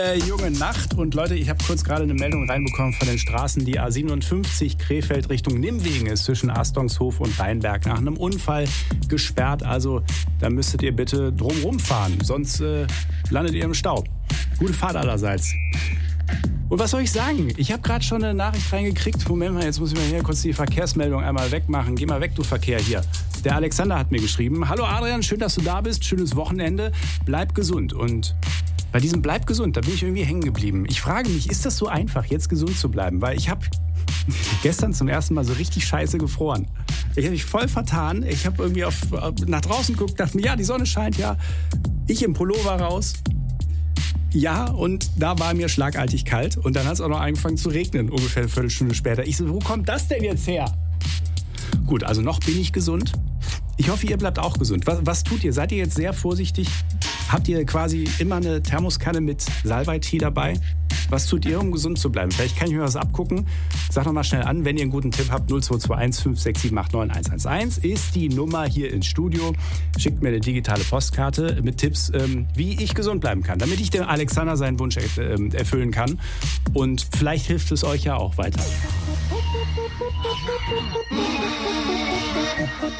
Junge Nacht und Leute, ich habe kurz gerade eine Meldung reinbekommen von den Straßen. Die A57 Krefeld Richtung Nimwegen ist zwischen Astongshof und Rheinberg nach einem Unfall gesperrt. Also da müsstet ihr bitte drumrum fahren, sonst landet ihr im Stau. Gute Fahrt allerseits. Und was soll ich sagen? Ich habe gerade schon eine Nachricht reingekriegt. Moment mal, jetzt muss ich mal hier kurz die Verkehrsmeldung einmal wegmachen. Geh mal weg, du Verkehr hier. Der Alexander hat mir geschrieben: Hallo Adrian, schön, dass du da bist. Schönes Wochenende. Bleib gesund. Und bei diesem Bleib gesund, da bin ich irgendwie hängen geblieben. Ich frage mich, ist das so einfach, jetzt gesund zu bleiben? Weil ich habe gestern zum ersten Mal so richtig scheiße gefroren. Ich habe mich voll vertan. Ich habe irgendwie nach draußen geguckt, dachte mir, ja, die Sonne scheint, ja. Ich im Pullover raus. Ja, und da war mir schlagartig kalt. Und dann hat es auch noch angefangen zu regnen, ungefähr eine Viertelstunde später. Ich so, wo kommt das denn jetzt her? Gut, also noch bin ich gesund. Ich hoffe, ihr bleibt auch gesund. Was tut ihr? Seid ihr jetzt sehr vorsichtig? Habt ihr quasi immer eine Thermoskanne mit Salbei-Tee dabei? Was tut ihr, um gesund zu bleiben? Vielleicht kann ich mir was abgucken. Sag doch mal schnell an, wenn ihr einen guten Tipp habt. 0221 567 89 111 ist die Nummer hier ins Studio. Schickt mir eine digitale Postkarte mit Tipps, wie ich gesund bleiben kann, damit ich dem Alexander seinen Wunsch erfüllen kann. Und vielleicht hilft es euch ja auch weiter.